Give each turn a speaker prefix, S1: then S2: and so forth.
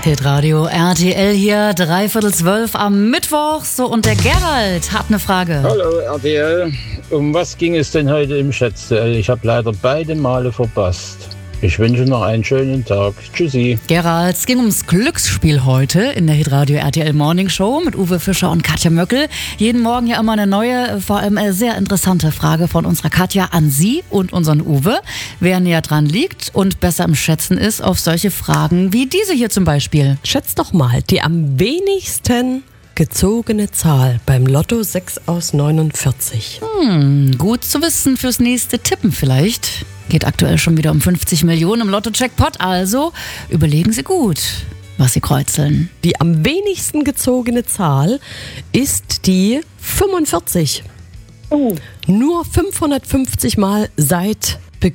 S1: Hitradio RTL hier, 11:45 am Mittwoch. So, und der Gerald hat eine Frage.
S2: Hallo RTL, um was ging es denn heute im Schätzduell? Ich habe leider beide Male verpasst. Ich wünsche noch einen schönen Tag. Tschüssi.
S1: Gerald, es ging ums Glücksspiel heute in der Hitradio RTL Morning Show mit Uwe Fischer und Katja Möckel. Jeden Morgen ja immer eine neue, vor allem sehr interessante Frage von unserer Katja an Sie und unseren Uwe. Wer näher dran liegt und besser im Schätzen ist auf solche Fragen wie diese hier zum Beispiel.
S3: Schätzt doch mal die am wenigsten gezogene Zahl beim Lotto 6 aus 49.
S1: Gut zu wissen fürs nächste Tippen vielleicht. Geht aktuell schon wieder um 50 Millionen im Lotto-Jackpot, also überlegen Sie gut, was Sie kreuzeln.
S3: Die am wenigsten gezogene Zahl ist die 45. Nur 550 Mal seit